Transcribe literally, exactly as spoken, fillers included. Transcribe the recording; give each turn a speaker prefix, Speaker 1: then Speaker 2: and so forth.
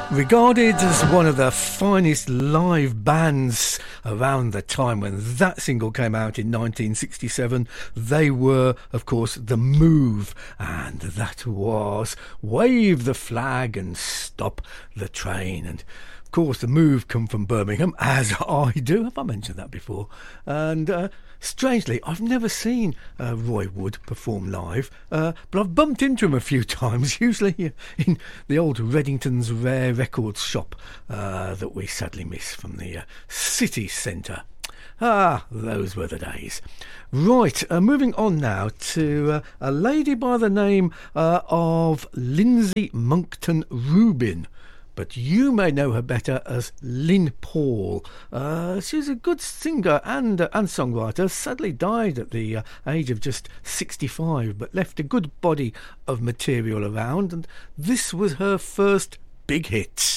Speaker 1: Regarded as one of the finest live bands around the time when that single came out in nineteen sixty-seven, they were, of course, The Move, and that was Wave the Flag and Stop the Train. And of course, The Move come from Birmingham, as I do. Have I mentioned that before? And uh, strangely, I've never seen uh, Roy Wood perform live, uh, but I've bumped into him a few times, usually in the old Reddington's Rare Records shop uh, that we sadly miss from the uh, city centre. Ah, those were the days. Right, uh, moving on now to uh, a lady by the name uh, of Lindsay Monckton Rubin. But you may know her better as Lynn Paul. Uh, she's a good singer and uh, and songwriter. Sadly died at the uh, age of just sixty-five, but left a good body of material around. And this was her first big hit.